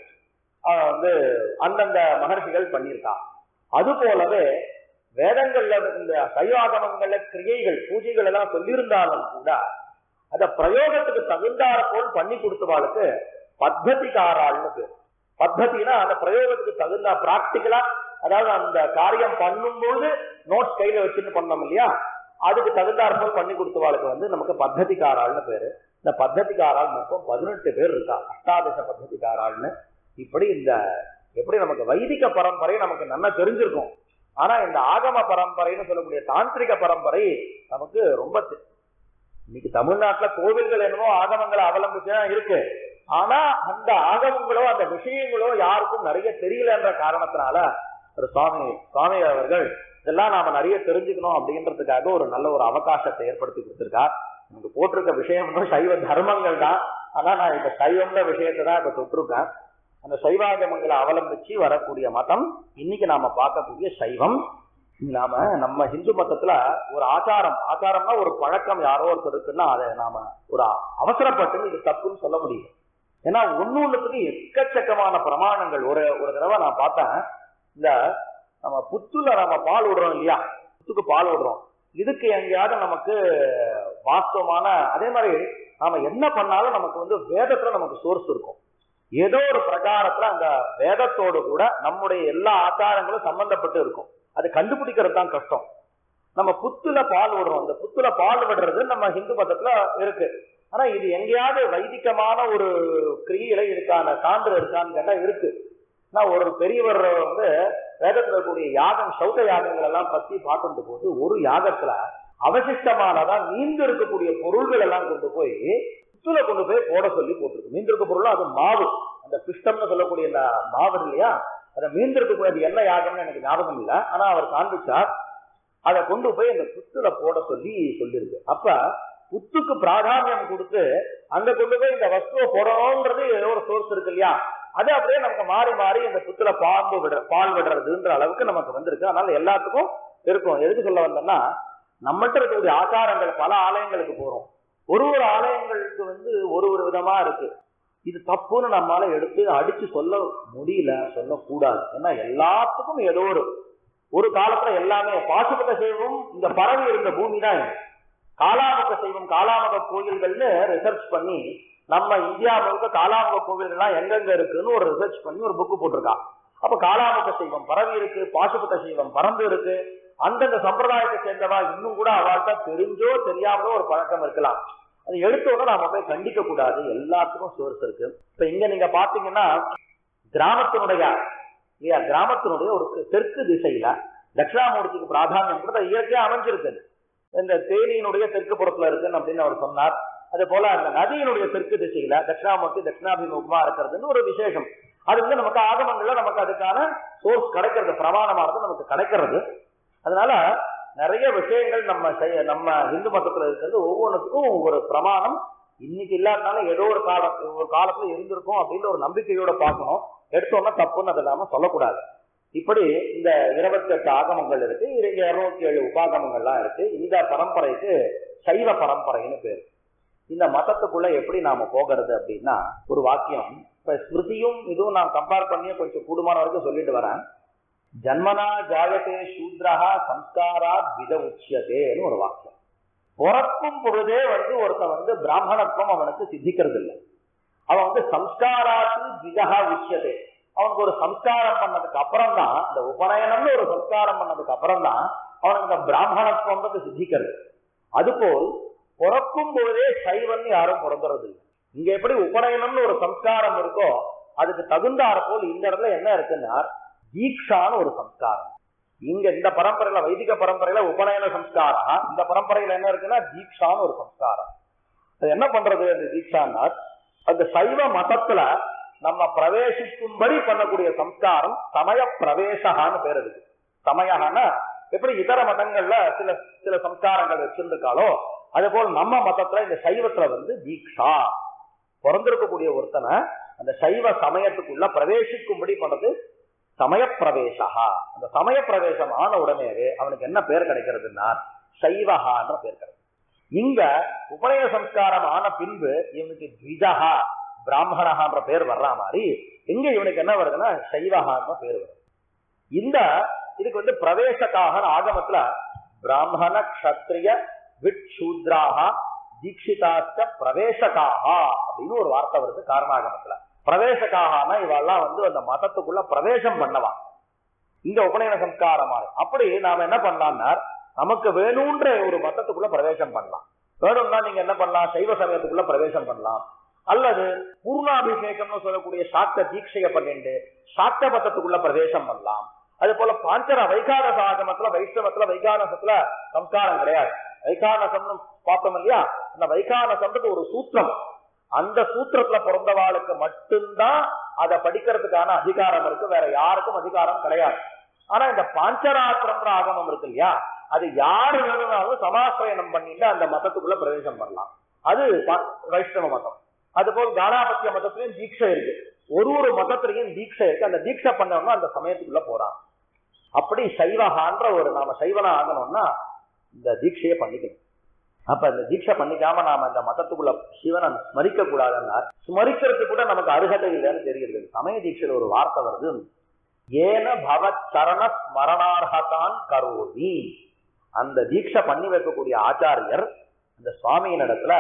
அந்தந்த மகர்ஷிகள் பண்ணியிருக்கா. அது போலவே வேதங்கள்ல இந்த சைவாகமங்கள்ல கிரியைகள் பூஜைகள் எல்லாம் சொல்லியிருந்தாலும் கூட அத பிரயோகத்துக்கு தகுந்தாற போல் பண்ணி கொடுத்தவாளுக்கு பத்ததிகாராள்னு பேர். பத்ததினா அந்த பிரயோகத்துக்கு தகுந்த பிராக்டிக்கலா, அதாவது அந்த காரியம் பண்ணும்போது நோட்ஸ் கையில வச்சுட்டு பண்ணோம் இல்லையா, அதுக்கு தகுந்தாற் போல் பண்ணி கொடுத்தவாளுக்கு நமக்கு பத்ததிகாராள்னு பேரு. இந்த பத்ததிகாரால் மொத்தம் 18 பேர் இருக்கா. அஷ்டாதச பத்ததிகாராள்னு. இப்படி எப்படி நமக்கு வைதிக பரம்பரை நமக்கு நல்லா தெரிஞ்சிருக்கும். ஆனா இந்த ஆகம பரம்பரைன்னு சொல்லக்கூடிய தாந்திரிக பரம்பரை நமக்கு ரொம்ப இன்னைக்கு தமிழ்நாட்டுல கோவில்கள் என்னவோ ஆகமங்களை அவலம்பிச்சுதான் இருக்கு. ஆனா அந்த ஆகமங்களோ அந்த விஷயங்களோ யாருக்கும் நிறைய தெரியலன்ற காரணத்தினால சுவாமி அவர்கள் இதெல்லாம் நாம நிறைய தெரிஞ்சுக்கணும் அப்படின்றதுக்காக ஒரு நல்ல ஒரு அவகாசத்தை ஏற்படுத்தி கொடுத்திருக்கார். நமக்கு போட்டிருக்க விஷயம் சைவ தர்மங்கள் தான். ஆனா நான் இப்ப சைவம்ன்ற விஷயத்தை தான் இப்ப தொட்டிருக்கேன். அந்த சைவாகமங்களை அவலம்பிச்சு வரக்கூடிய மதம் இன்னைக்கு நாம பார்க்கக்கூடிய சைவம். நம்ம ஹிந்து மதத்துல ஒரு ஆச்சாரம்னா ஒரு பழக்கம் யாரோ ஒருத்தர் இருக்குன்னா அதை நாம ஒரு அவசரப்பட்டு இது தப்புன்னு சொல்ல முடியும். ஏன்னா ஒண்ணுத்துக்கு எக்கச்சக்கமான பிரமாணங்கள். ஒரு தடவை நான் பார்த்தேன், இந்த நம்ம புத்துல நம்ம பால் விடுறோம் இல்லையா, புத்துக்கு பால் விடுறோம், இதுக்கு எங்கேயாவது நமக்கு வாஸ்தவமான அதே மாதிரி நாம என்ன பண்ணாலும் நமக்கு வேதத்துல நமக்கு சோர்ஸ் இருக்கும். ஏதோ ஒரு பிரகாரத்துல அந்த வேதத்தோடு கூட நம்முடைய எல்லா ஆச்சாரங்களும் சம்பந்தப்பட்டு இருக்கும். அது கண்டுபிடிக்கிறது தான் கஷ்டம். நம்ம புத்துல பால் விடுறோம், இந்த புத்துல பால் விடுறது நம்ம ஹிந்து மதத்துல இருக்கு. ஆனா இது எங்கேயாவது வைதிகமான ஒரு கிரியையில இருக்கான சான்று இருக்கான்னு கேட்டா இருக்கு. நான் ஒரு பெரியவர் வேதத்துல இருக்கக்கூடிய யாகம் சௌத யாகங்கள் எல்லாம் பத்தி பார்க்கின்ற போது ஒரு யாகத்துல அவசிஷ்டமானதான் நீந்து இருக்கக்கூடிய பொருள்கள் எல்லாம் கொண்டு போய் புத்துல கொண்டு போய் போட சொல்லி போட்டிருக்கு. மீந்திருக்க பொருள் அது மாவு, அந்த பிஷ்டம்னு சொல்லக்கூடிய இந்த மாவு இல்லையா, அதை மீந்திருக்கக்கூடிய என்ன யாகம்னு எனக்கு ஞாபகம் இல்லை. ஆனா அவர் காண்பிச்சார், அதை கொண்டு போய் அந்த புத்துல போட சொல்லியிருக்கு. அப்ப புத்துக்கு பிராதானியம் கொடுத்து அங்க கொண்டு போய் இந்த வஸ்துவை போடணும்ன்றது ஏதோ ஒரு சோர்ஸ் இருக்கு இல்லையா, அது அப்படியே நமக்கு மாறி மாறி இந்த புத்துல பால் விடுறதுன்ற அளவுக்கு நமக்கு வந்திருக்கு. அதனால எல்லாத்துக்கும் இருக்கும். எதுக்கு சொல்ல வந்தோம்னா, நம்மகிட்ட இருக்கக்கூடிய ஆச்சாரங்கள் பல ஆலயங்களுக்கு போறோம். ஒரு ஆலயங்களுக்கு ஒரு விதமா இருக்கு. இது தப்புன்னு நம்மளால எடுத்து அடிச்சு சொல்ல முடியல, சொல்லக்கூடாது. ஏன்னா எல்லாத்துக்கும் ஏதோ ஒரு காலத்துல எல்லாமே பாசுபத சைவம் இந்த பரவி இருந்த பூமி தான். காலாமுக சைவம் காலாமுக கோயில்கள்னு ரிசர்ச் பண்ணி நம்ம இந்தியா முழுக்க காலாமுக கோவில்கள்லாம் எங்கெங்க இருக்குன்னு ஒரு ரிசர்ச் பண்ணி ஒரு புக்கு போட்டிருக்கான். அப்ப காலாமுக சைவம் பரவி இருக்கு, பாசுபத சைவம் பறந்து இருக்கு. அந்தந்த சம்பிரதாயத்தை சேர்ந்தவா இன்னும் கூட அவள்கிட்ட தெரிஞ்சோ தெரியாமலோ ஒரு பழக்கம் இருக்கலாம். அது எடுத்தோட நாம போய் கண்டிக்க கூடாது. எல்லாத்துக்கும் சோர்ஸ் இருக்கு. இப்ப இங்க நீங்க பாத்தீங்கன்னா கிராமத்தினுடைய இல்லையா? கிராமத்தினுடைய ஒரு தெற்கு திசையில தட்சிணாமூர்த்திக்கு பிராதானியம் கூட இயற்கையா அமைஞ்சிருக்குது. இந்த தேனியினுடைய தெற்கு புறத்துல இருக்குன்னு அப்படின்னு அவர் சொன்னார். அதே போல அந்த நதியினுடைய தெற்கு திசையில தட்சிணாமூர்த்தி தட்சிணாபிமுகமா இருக்கிறதுன்னு ஒரு விசேஷம். அது வந்து நமக்கு ஆகமங்கள்ல நமக்கு அதுக்கான சோர்ஸ் கிடைக்கிறது, பிரமாணமானது நமக்கு கிடைக்கிறது. அதனால நிறைய விஷயங்கள் நம்ம இந்து மதத்துல இருக்கிறது ஒவ்வொன்றுக்கும் ஒவ்வொரு பிரமாணம் இன்னைக்கு இல்லாதனால ஏதோ ஒரு காலத்துல இருந்திருக்கும் அப்படின்ற ஒரு நம்பிக்கையோட பார்க்கணும். எடுத்தோம்னா தப்புன்னு அதை நாம சொல்லக்கூடாது. இப்படி இந்த 28 ஆகமங்கள் இருக்கு, 207 உபாகமங்கள்லாம் இருக்கு. இந்த பரம்பரைக்கு சைவ பரம்பரைன்னு பேரு. இந்த மதத்துக்குள்ள எப்படி நாம போகிறது அப்படின்னா, ஒரு வாக்கியம் இப்ப ஸ்மிருதியும் இதுவும் நான் கம்பேர் பண்ணி கொஞ்சம் கூடுமான வரைக்கும் சொல்லிட்டு வரேன். ஜன்மனா ஜாயதே சூத்ரஹா சம்ஸ்காரா வித உச்சியதேன்னு ஒரு வாக்கியம். பிறக்கும் பொழுதே ஒருத்தன் பிராமணத்துவம் அவனுக்கு சித்திக்கிறது இல்லை. அவன் சம்ஸ்காராத்து விதஹா உச்சியதே. அவனுக்கு ஒரு சம்ஸ்காரம் பண்ணதுக்கு அப்புறம் தான், இந்த உபநயனம்னு ஒரு சம்ஸ்காரம் பண்ணதுக்கு அப்புறம் தான் அவனுக்கு இந்த பிராமணத்துவம் சித்திக்கிறது. அதுபோல் பிறக்கும் பொழுதே சைவன் யாரும் பிறந்துறது இல்லை. இங்க எப்படி உபநயனம்னு ஒரு சம்ஸ்காரம் இருக்கோ அதுக்கு தகுந்தாற போல் இந்த இடத்துல என்ன இருக்குன்னா தீக்ஷான்னு ஒரு சம்ஸ்காரம். இங்க இந்த பரம்பரையில வைதிக பரம்பரையில உபநயன சம்ஸ்காரம், இந்த பரம்பரையில என்ன இருக்குன்னா தீக்ஷான்னு ஒரு சம்ஸ்காரம். அது என்ன பண்றது அந்த தீக்ஷான்னா, அந்த சைவ மதத்துல நம்ம பிரவேசிக்கும்படி பண்ணக்கூடிய சம்ஸ்காரம் சமய பிரவேசகான்னு பேர் இருக்கு. சமயகான எப்படி இதர மதங்கள்ல சில சில சம்ஸ்காரங்கள் வச்சிருக்காளோ அதே போல் நம்ம மதத்துல இந்த சைவத்துல தீக்ஷா பிறந்திருக்கக்கூடிய ஒருத்தனை அந்த சைவ சமயத்துக்குள்ள பிரவேசிக்கும்படி பண்றது சமய பிரவேசகா. அந்த சமய பிரவேசம் ஆன உடனேவே அவனுக்கு என்ன பேர் கிடைக்கிறதுன்னா சைவகான்ற பேர் கிடைக்கும். இங்க உபநய சம்ஸ்காரம் ஆன பின்பு இவனுக்கு த்விஜஹா பிராமணஹான்ற பேர் வர்ற மாதிரி எங்க இவனுக்கு என்ன வருதுன்னா சைவகான்ற பேர் வருது. இதுக்கு பிரவேசக்காக ஆகமத்துல பிராமண க்ஷத்ரிய விட்சூத்ராக தீட்சிதாச்ச பிரவேசக்காக அப்படின்னு ஒரு வார்த்தை வருது காரணாகமத்துல. பிரவேசக்காகனா இவெல்லாம் அந்த மதத்துக்குள்ள பிரவேசம் பண்ணவா இந்த உபநயன சம்ஸ்காரமா. அப்படி நாம என்ன பண்ணலாம்னா நமக்கு வேணும்ன்ற ஒரு மதத்துக்குள்ள பிரவேசம் பண்ணலாம். வேணும்னா நீங்க என்ன பண்ணலாம், சைவ சமயத்துக்குள்ள பிரவேசம் பண்ணலாம். அல்லது பூர்ணாபிஷேகம்னு சொல்லக்கூடிய சாக்த தீட்சையை பண்ணிட்டு சாக்த மதத்துக்குள்ள பிரவேசம் பண்ணலாம். அதே போல பாஞ்சர வைகானச ஆகமத்துல வைஷ்ணவத்துல வைகானசத்துல சம்ஸ்காரம் கிடையாது. வைகானசம்னு பார்த்தோம் இல்லையா, அந்த வைகானசம்ன்றது ஒரு சூத்திரம். அந்த சூத்திரத்துல பிறந்தவாளுக்கு மட்டும்தான் அதை படிக்கிறதுக்கான அதிகாரம் இருக்கு, வேற யாருக்கும் அதிகாரம் கிடையாது. ஆனா இந்த பாஞ்சராத்திரம்ன்ற ஆகமம் இருக்கு இல்லையா, அது யாரு வேணும்னாலும் சமாசிரயணம் பண்ணிட்டு அந்த மதத்துக்குள்ள பிரவேசம் பண்ணலாம். அது வைஷ்ணவ மதம். அதுபோல் கானாபத்திய மதத்திலையும் தீட்சை இருக்கு. ஒரு மதத்திலையும் தீட்சை இருக்கு. அந்த தீட்சை பண்ணணும்னா அந்த சமயத்துக்குள்ள போறான். அப்படி சைவகான்ற நாம சைவனா ஆகணும்னா இந்த தீட்சையை பண்ணிக்கணும். அப்ப இந்த தீட்சை பண்ணிக்காம நாம இந்த மதத்துக்குள்ள சிவனை ஸ்மரிக்க கூடாதுன்னா ஸ்மரிக்கிறது கூட நமக்கு அருகதை இல்லைன்னு தெரியுது. சமய தீட்சையில ஒரு வார்த்தை வருது, ஏன பவத் சரண ஸ்மரணார்ஹதான் கரோமி. அந்த தீட்சை பண்ணி வைக்கக்கூடிய ஆச்சாரியர் அந்த சுவாமியின் இடத்துல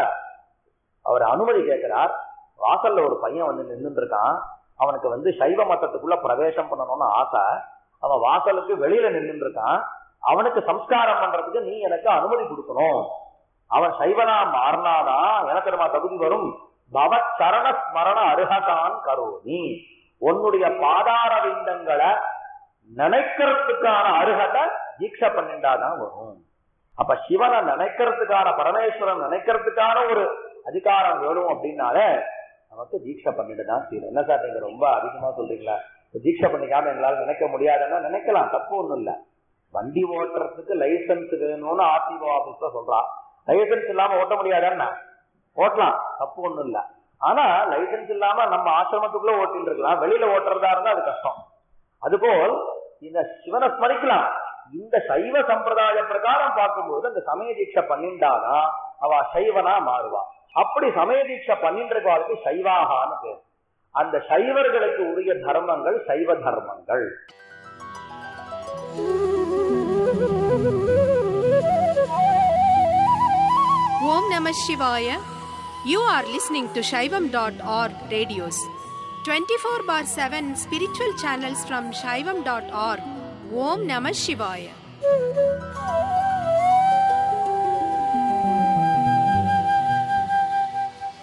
அவர் அனுமதி கேட்கிறார். வாசல்ல ஒரு பையன் நின்றுட்டு இருக்கான். அவனுக்கு சைவ மதத்துக்குள்ள பிரவேசம் பண்ணணும்னு ஆசை. அவன் வாசலுக்கு வெளியில நின்று இருக்கான். அவனுக்கு சம்ஸ்காரம் பண்றதுக்கு நீ எனக்கு அனுமதி கொடுக்கணும். அவன் சைவனா மாறினாதான் எனக்கு நம்ம தகுதி வரும். பவத் சரண ஸ்மரண அருகதான் கரோமி. உன்னுடைய பாதார விந்தங்களை நினைக்கிறதுக்கான அருகதை தீட்சை பண்ணிண்டாதான் வரும். அப்ப சிவனை நினைக்கிறதுக்கான, பரமேஸ்வரன் நினைக்கிறதுக்கான ஒரு அதிகாரம் வேணும் அப்படின்னாலே நமக்கு தீட்சை பண்ணிட்டு தான் செய்யணும். என்ன சார் நீங்க ரொம்ப அதிகமா சொல்றீங்களா, தீட்சை பண்ணிக்காம எங்களால நினைக்க முடியாதுன்னா நினைக்கலாம், தப்பு ஒண்ணும் இல்ல. வண்டி ஓட்டுறதுக்கு லைசன்ஸ் வேணும்னு ஆர்டிஓ ஆபீஸ்ல சொல்றா. லைசன்ஸ் இல்லாம ஓட்ட முடியாதுன்னா ஓட்டலாம், தப்பு ஒண்ணும் இல்ல. ஆனா லைசன்ஸ் இல்லாம நம்ம ஆசிரமத்துக்குள்ள ஓட்டிட்டு இருக்கலாம், வெளியில ஓட்டுறதா இருந்தா அது கஷ்டம். அதுபோல் இந்த சிவனை ஸ்மரிக்கலாம். இந்த சைவ சம்பிரதாய பிரகாரம் பார்க்கும்போது அந்த சமய தீட்சை பண்ணிண்டாதான் அவ சைவனா மாறுவா. அப்படி சமய தீட்சை பண்ணிட்டு இருக்கவாளுக்கு சைவாகான்னு பேர். அந்த சைவர்களுக்கு உரிய தர்மங்கள் சைவ தர்மங்கள். Om Namah Shivaya. You are listening to Shaivam.org radios. 24/7 spiritual channels from Shaivam.org. Om Namah Shivaya.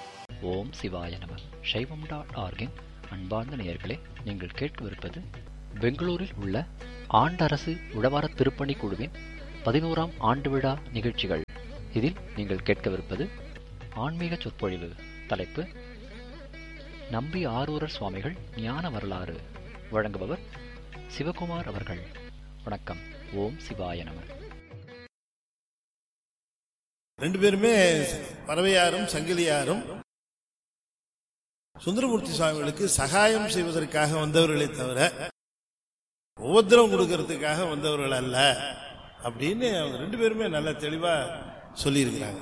ஓம் சிவாய நம. Shaivam.org அன்பார்ந்த நேயர்களே, நீங்கள் கேட்கவிருப்பது பெங்களூரில் உள்ள ஆண்டரசு உழவார திருப்பணி குழுவின் 11ஆம் ஆண்டு விழா நிகழ்ச்சிகள். இதில் நீங்கள் கேட்கவிருப்பது ஆன்மீக சொற்பொழிவு. தலைப்பு நம்பி ஆரூரர் சுவாமிகள் ஞான வரலாறு. வழங்குபவர் சிவகுமார் அவர்கள். வணக்கம். ஓம் சிவாய நம. ரெண்டு பேருமே பறவையாரும் சங்கிலியாரும் சுந்தரமூர்த்தி சுவாமிகளுக்கு சகாயம் செய்வதற்காக வந்தவர்களே தவிர உபத்திரம் கொடுக்கறதுக்காக வந்தவர்கள் அல்ல அப்படின்னு அவங்க ரெண்டு பேருமே நல்ல தெளிவா சொல்லியிருக்கிறாங்க.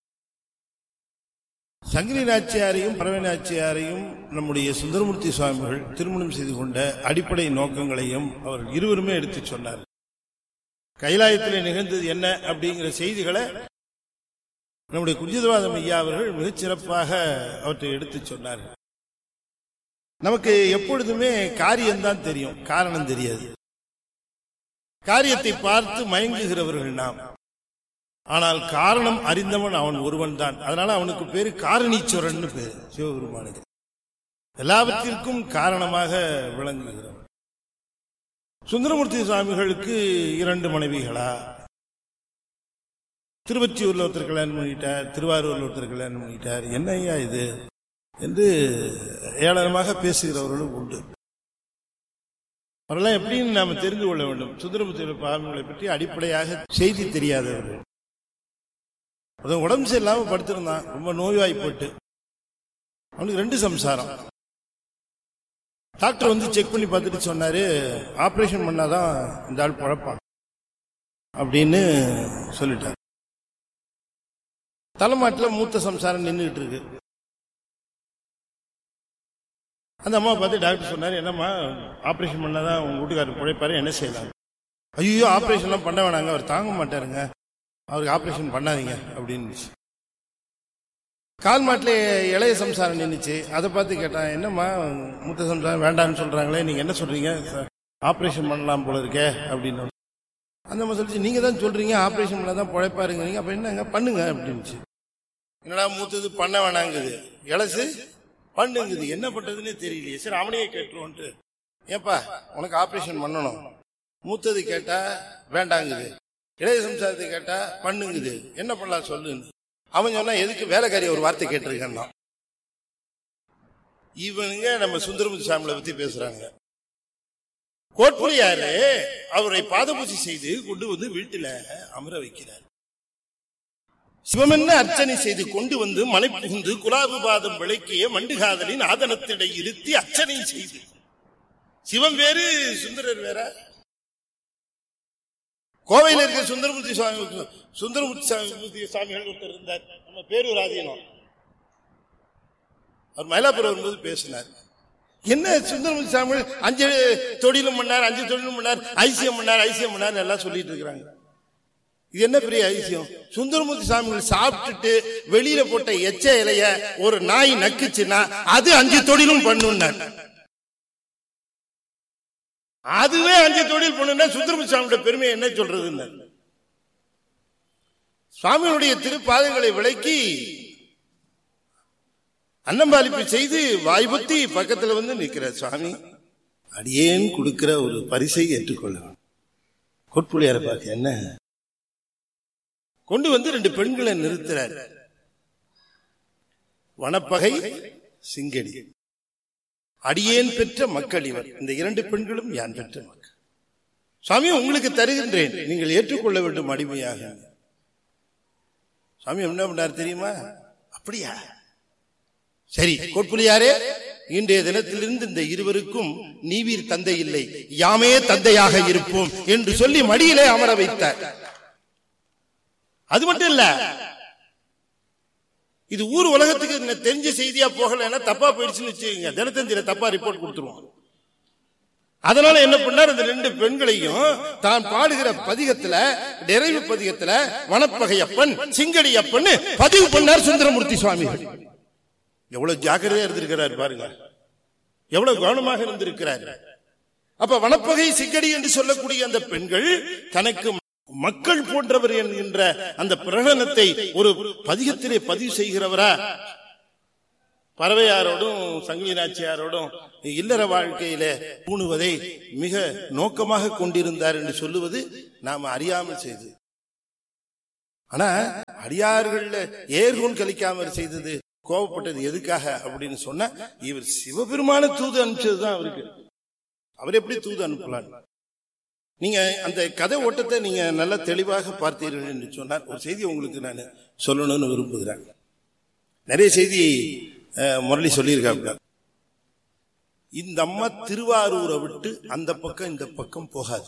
சங்கிலி நாச்சியாரையும் பறவை நாச்சியாரையும் நம்முடைய சுந்தரமூர்த்தி சுவாமிகள் திருமணம் செய்து கொண்ட அடிப்படை நோக்கங்களையும் அவர்கள் இருவருமே எடுத்து சொன்னார். கைலாயத்தில் நிகழ்ந்தது என்ன அப்படிங்கிற செய்திகளை நம்முடைய குஞ்சிதவாதம் ஐயா அவர்கள் மிகச்சிறப்பாக அவற்றை எடுத்து சொன்னார்கள். நமக்கு எப்பொழுதுமே காரியம்தான் தெரியும், காரணம் தெரியாது. காரியத்தை பார்த்து மயங்குகிறவர்கள் நாம். ஆனால் காரணம் அறிந்தவன் அவன் ஒருவன் தான். அதனால அவனுக்கு பேரு காரணீஸ்வரன் பேரு. சிவபெருமானுக்கு எல்லாவற்றிற்கும் காரணமாக விளங்குகிறவன். சுந்தரமூர்த்தி சுவாமிகளுக்கு 2 மனைவிகளா? திருவொற்றியூர்ல ஒருத்தர் கல்யாணம் பண்ணிட்டார், திருவாரூர்ல ஒருத்தர் கல்யாணம் பண்ணிட்டார். என்ன ஐயா இது என்று ஏளனமாக பேசுகிறவர்களும் உண்டு. அவரெல்லாம் எப்படின்னு நாம தெரிந்து கொள்ள வேண்டும். சுந்தரமூர்த்தி சுவாமிகளை பற்றி அடிப்படையாக செய்தி தெரியாதவர்கள். அது உடம்பு சரியில்லாம படுத்திருந்தான், ரொம்ப நோய்வாய்ப்பட்டு. அவனுக்கு 2 சம்சாரம். டாக்டர் வந்து செக் பண்ணி பார்த்துட்டு சொன்னாரு, ஆபரேஷன் பண்ணாதான் இந்த ஆள் பழப்பான் அப்படின்னு சொல்லிட்டார். தலைமாட்டில் மூத்த சம்சாரம் நின்றுட்டு இருக்கு. அந்த அம்மா பார்த்து டாக்டர் சொன்னாரு, என்னம்மா ஆபரேஷன் பண்ணாதான் உங்க வீட்டுக்காரர் பிழைப்பாரு, என்ன செய்யலாம்? ஐயோ ஆபரேஷன்லாம் பண்ண வேணாங்க, அவர் தாங்க மாட்டாருங்க, அவருக்கு ஆபரேஷன் பண்ணாதீங்க அப்படின்னு. கால் மாட்டில் இளைய சம்சாரம் நின்றுச்சு. அதை பார்த்து கேட்டான், என்னம்மா மூத்த சம்சாரம் வேண்டான்னு சொல்றாங்களே, நீங்க என்ன சொல்றீங்க, ஆபரேஷன் பண்ணலாம் போல இருக்கே அப்படின்னு. அந்த அம்மா சொல்லிச்சு, நீங்க தான் சொல்றீங்க ஆபரேஷன் பண்ணாதான் பிழைப்பாருங்கிறீங்க, அப்ப என்னங்க பண்ணுங்க அப்படின்னுச்சு. என்னடா மூத்தது பண்ண வேணாங்குது, இளசு பண்ணுங்குது, என்ன பண்றதுன்னே தெரியலையே, சரி அவனையே கேட்டுருவோன்ட்டு, ஏப்பா உனக்கு ஆபரேஷன் பண்ணணும், மூத்தது கேட்டா வேண்டாங்குது, இளைய சம்சாரத்தை கேட்டா பண்ணுங்குது, என்ன பண்ணலாம் சொல்லுன்னு. அவன் சொன்னா, எதுக்கு வேலைக்காரிய ஒரு வார்த்தை கேட்டிருக்கான். இவனுங்க நம்ம சுந்தரமூர்த்தி சாமிகளை பத்தி பேசுறாங்க. கோட்புலியாரு அவரை பாதபூஜை செய்து கொண்டு வந்து வீட்டில அமர வைக்கிறார். சிவமென்ன அர்ச்சனை செய்து கொண்டு வந்து மலை புகுந்து குலாபு பாதம் விளக்கிய மண்டுகாதலின் ஆதனத்திடை இருத்தி அர்ச்சனை செய்து. சிவம் வேறு சுந்தரர் வேற. கோவையில் இருக்க சுந்தரமூர்த்தி சுவாமிகள் ஒருத்தர் இருந்தார், நம்ம பேரூர் ஆதீனம். அவர் மயிலாப்பூர் வரும்போது பேசினார். என்ன சுந்தரமூர்த்தி சுவாமிகள் 5 தொழிலும் பண்ணார், 5 தொழிலும் பண்ணார், ஐசியம் பண்ணார் எல்லாம் சொல்லிட்டு இருக்கிறாங்க. இது என்ன பெரிய ஐசியம்? சுந்தரமூர்த்தி சுவாமிகள் சாப்பிட்டுட்டு வெளியில போட்ட எச்ச இலைய ஒரு நாய் நக்குச்சுன்னா அது 5 தொழிலும் பண்ணுனார். அதுவே 5 தொழில் பண்ணுனா சுந்தரமூர்த்தி சுவாமியோட பெருமை என்ன சொல்றது? சுவாமியுடைய திருப்பாதங்களை விளக்கி அன்னம்பாலிப்பு செய்து வாய்புத்தி பக்கத்துல வந்து நிற்கிற சுவாமி, அடியேன் கொடுக்கிற ஒரு பரிசை ஏற்றுக்கொள்ள. கோட்புலியார பார்க்க என்ன கொண்டு வந்து 2 பெண்களை நிறுத்துறார். வனப்பகை, சிங்கடி. அடியேன் பெற்ற மக்கள் இவர். இந்த 2 பெண்களும் யான் பெற்ற மக்கள். சுவாமி உங்களுக்கு தருகின்றேன், நீங்கள் ஏற்றுக்கொள்ள வேண்டும் அடிமையாக. சுவாமி என்ன பண்ணார் தெரியுமா? அப்படியா, சரி கோட்புலியாரே, இன்றைய தினத்திலிருந்து இந்த இருவருக்கும் நீவீர் தந்தை இல்லை, யாமே தந்தையாக இருப்போம் என்று சொல்லி மடியிலே அமர வைத்தார். அது மட்டும் இல்ல, இது ஊர் உலகத்துக்கு தெரிஞ்ச செய்தியா போகலன்னா தப்பா போயிடுச்சுன்னு வச்சுக்கோங்க, தினத்தந்தியில தப்பா ரிப்போர்ட் கொடுத்துருவோம். அதனால என்ன பண்ணார், இந்த 2 பெண்களையும் தான் பாடுகிற பதிகத்துல, நிறைவு பதிகத்துல வனப்பகையப்பன் சிங்கடியப்பன் பதிவு பண்ணார் சுந்தரமூர்த்தி சுவாமிகள். எவ்வளவு ஜாக்கிரதையா இருந்திருக்கிறார் பாருங்க, எவ்வளவு கவனமாக இருந்திருக்கிறார். அப்ப வனப்பகை சிங்கடி என்று சொல்லக்கூடிய அந்த பெண்கள் தனக்கு மக்கள் போன்றவர் என்கின்ற அந்த பிரகடனத்தை ஒரு பதிகத்திலே பதிவு செய்கிறவரா? பறவையாரோடும் சங்கிலி நாச்சியாரோடும் இல்லற வாழ்க்கையில பூணுவதை மிக நோக்கமாக கொண்டிருந்தார் என்று சொல்லுவது நாம் அறியாமல் செய்தது. ஆனா அடியார்கள் ஏர்கோன் கலிக்காமல் செய்தது, கோபப்பட்டது எதுக்காக அப்படின்னு சொன்னா, இவர் சிவபெருமான தூது அனுப்பிச்சதுதான் அவருக்கு. அவர் எப்படி தூது அனுப்பலாம்? நீங்க அந்த கதை ஓட்டத்தை நீங்க நல்லா தெளிவாக பார்த்தீர்கள் என்று சொன்னார். ஒரு செய்தி உங்களுக்கு நான் சொல்லணும்னு விரும்புகிறேன். நிறைய செய்தி முரளி சொல்லியிருக்காங்க. இந்த அம்மா திருவாரூரை விட்டு அந்த பக்கம் இந்த பக்கம் போகாது.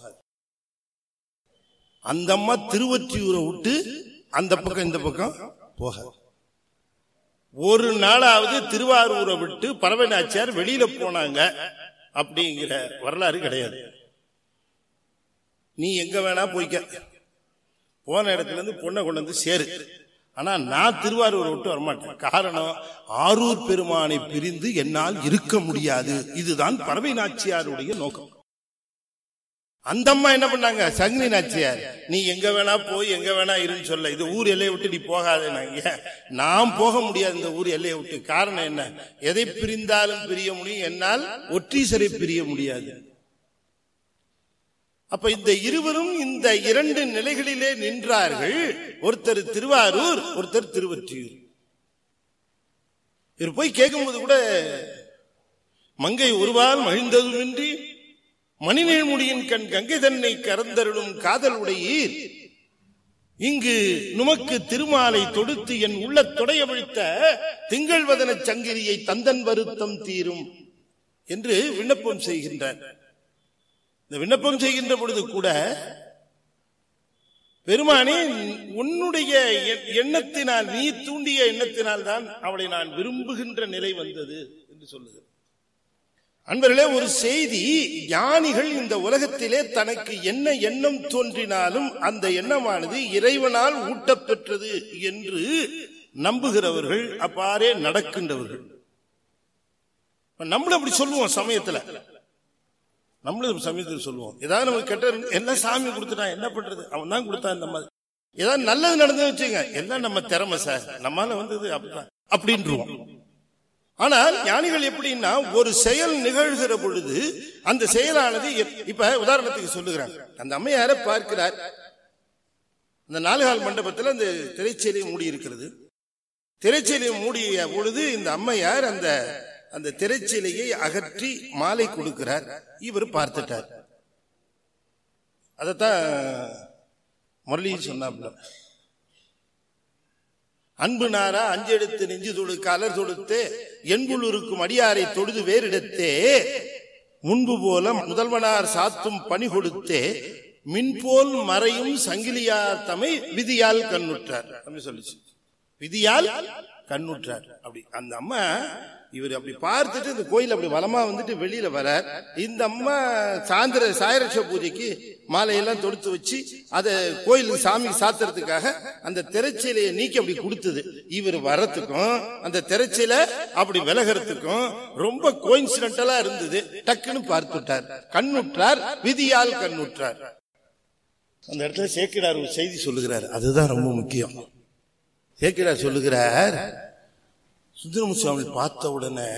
அந்த அம்மா திருவொற்றியூரை விட்டு அந்த பக்கம் இந்த பக்கம் போகாது. ஒரு நாளாவது திருவாரூரை விட்டு பறவை நாச்சியார் வெளியில போனாங்க அப்படிங்கிற வரலாறு கிடையாது. நீ எங்க வேணா போய்க்க, போன இடத்துல இருந்து பொண்ணை கொண்டு வந்து சேரு, ஆனா நான் திருவாரூரை விட்டு வரமாட்டேன். காரணம், ஆரூர் பெருமானை பிரிந்து என்னால் இருக்க முடியாது. இதுதான் பறவை நாச்சியாருடைய நோக்கம். அந்த அம்மா என்ன பண்ணாங்க, சங்கிலி நாச்சியார் நீ எங்க வேணா போய் எங்க வேணா இருன்னு சொல்ல, இது ஊர் எல்லையை விட்டு நீ போகாதேனாங்க. நான் போக முடியாது இந்த ஊர் எல்லையை விட்டு. காரணம் என்ன, எதை பிரிந்தாலும் பிரிய முடியும், என்னால் ஒற்றீசரை பிரிய முடியாது. அப்ப இந்த இருவரும் இந்த இரண்டு நிலைகளிலே நின்றார்கள். ஒருத்தர் திருவாரூர், ஒருத்தர் திருவொற்றியூர். இவர் போய் கேட்கும்போது கூட, மங்கை ஒருவால் மகிழ்ந்ததுமின்றி மணிநேழ் முடியின் கண் கங்கை தன்னை கறந்தருளும் காதல் உடையீர், இங்கு நுமக்கு திருமாலை தொடுத்து என் உள்ள தொடைய விழித்த திங்கள் வதன சங்கிரியை தந்தன் வருத்தம் தீரும் என்று விண்ணப்பம் செய்கின்றார். இந்த விண்ணப்பம் செய்கின்ற பொழுது கூட, பெருமானே உன்னுடைய எண்ணத்தினால், நீ தூண்டிய எண்ணத்தினால் தான் அவளை நான் விரும்புகின்ற நிலை வந்தது என்று சொல்லுகிறார். அன்பர்களே, ஒரு செய்தி, ஞானிகள் இந்த உலகத்திலே தனக்கு என்ன எண்ணம் தோன்றினாலும் அந்த எண்ணமானது இறைவனால் ஊட்டப்பெற்றது என்று நம்புகிறவர்கள், அப்பாறே நடக்கின்றவர்கள். நம்மளும் அப்படி சொல்லுவோம் சமயத்துல, நம்மளும் சமயத்தில் சொல்லுவோம். ஏதாவது நமக்கு கெட்ட எல்லாம் சாமி கொடுத்துட்டான், என்ன பண்றது, அவன் தான் கொடுத்தான். இந்த மாதிரி ஏதாவது நல்லது நடந்து வச்சுங்க, எல்லாம் நம்ம திறமை சார், நம்மளால வந்தது அப்படிதான் அப்படின்றோம். ஆனால் ஞானிகள் எப்படின்னா, ஒரு செயல் நிகழ்கிற பொழுது அந்த செயலானது, இப்ப உதாரணத்துக்கு சொல்லுகிறாங்க, அந்த அம்மையாரை பார்க்கிறார். அந்த 4 கால் மண்டபத்தில் அந்த திரைச்சேலையை மூடி இருக்கிறது. திரைச்சேலையை மூடிய பொழுது இந்த அம்மையார் அந்த திரைச்சீலையை அகற்றி மாலை கொடுக்கிறார். இவர் பார்த்துட்டார். அதத்தான் முரளி சொன்னாப்ல, அன்பு நாரா அஞ்செடுத்து நெஞ்சு தொடுக்க அலர் தொடுத்து என்புள் இருக்கும் அடியாரை தொழுது வேறிடத்தே முன்பு போல முதல்வனார் சாத்தும் பணி கொடுத்தே மின்போல் மறையும் சங்கிலியார் தம்மை விதியால் கண்ணுற்றார் அப்படின்னு சொல்லிச்சு. விதியால் கண்ணுற்றார். அப்படி அந்த அம்மா இவர் அப்படி பார்த்துட்டு இந்த கோயில் அப்படி வலமா வந்துட்டு வெளியில வர, இந்த அம்மா சாயரட்ச பூஜைக்கு மாலையெல்லாம் தொடுத்து வச்சு அதை கோயிலுக்கு சாமி சாத்துறதுக்காக அந்த திரைச்சீலையை நீக்கி அப்படி கொடுத்தது. இவர் வரத்துக்கும் அந்த திரைச்சீலை அப்படி விலகிறதுக்கும் ரொம்ப கோயின்சிடென்டலா இருந்தது. டக்குன்னு பார்த்துட்டார், கண்ணுற்றார், விதியால் கண்ணுற்றார். அந்த இடத்துல சேக்கிடார் ஒரு செய்தி சொல்லுகிறார், அதுதான் ரொம்ப முக்கியம். சேக்கிடார் சொல்லுகிறார், சுந்தரமூர்த்தி சுவாமி பார்த்த உடனே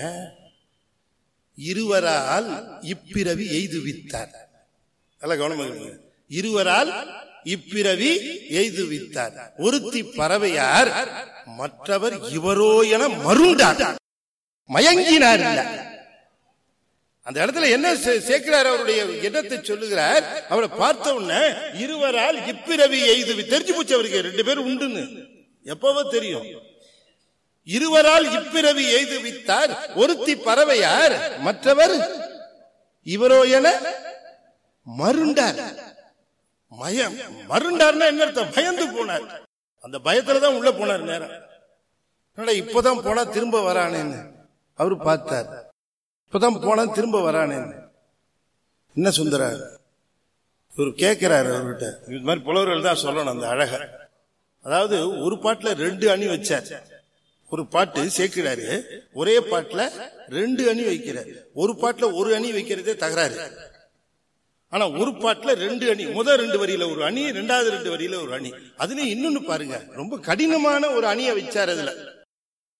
இருவரால் இப்பிறவி எய்துவித்தார். நல்ல கவனமாக, இருவரால் இப்பிறவி எய்துவித்தார். ஒருத்தி பறவையார், மற்றவர் இவரோ என மருண்டார், மயங்கினார். அந்த இடத்துல என்ன சேக்கிரார் அவருடைய எண்ணத்தை சொல்லுகிறார், அவரை பார்த்த உடனே இருவரால் இப்பிறவி எய்து, தெரிஞ்சு போச்சு அவருக்கு 2 பேரும் உண்டுன்னு எப்பவோ தெரியும். இருவரால் இப்பிறவி எய்துவித்தார், ஒருத்தி பறவையார், மற்றவர் இவரோ என மருண்டார். மருண்டார்னா என்ன அர்த்தம், பயந்து போனார். அந்த பயத்துலதான் உள்ள போனார். நேரம் இப்பதான் போனா திரும்ப வரானேன்னு அவரு பார்த்தார். இப்பதான் போனா திரும்ப வரானேன்னு. என்ன சுந்தரார் இவர் கேட்கிறாரு அவர்கிட்ட, இது மாதிரி புலவர்கள் தான் சொல்லணும் அந்த அழக. அதாவது ஒரு பாட்டுல 2 அணி வச்சார். ஒரு பாட்டு சேர்க்கிறாரு, ஒரே பாட்டுல 2 அணி வைக்கிறார். ஒரு பாட்டுல 1 அணி வைக்கிறதே தகராறு. ஆனா ஒரு பாட்டுல 2 அணி, முதல் 2 வரியில ஒரு அணி, 2வது 2 வரியில ஒரு அணி. அதுல இன்னொன்னு பாருங்க, ரொம்ப கடினமான ஒரு அணியை வச்சார். அதுல